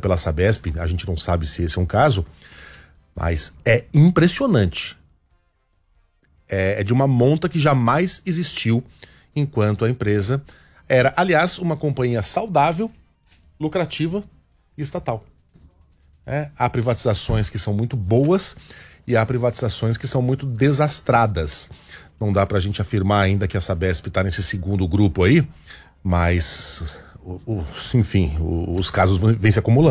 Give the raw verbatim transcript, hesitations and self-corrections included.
pela Sabesp, a gente não sabe se esse é um caso, mas é impressionante. É, é de uma monta que jamais existiu enquanto a empresa era, aliás, uma companhia saudável, lucrativa e estatal. É, há privatizações que são muito boas e há privatizações que são muito desastradas. Não dá pra gente afirmar ainda que a Sabesp está nesse segundo grupo aí, mas, o, o, enfim, o, os casos vêm se acumulando.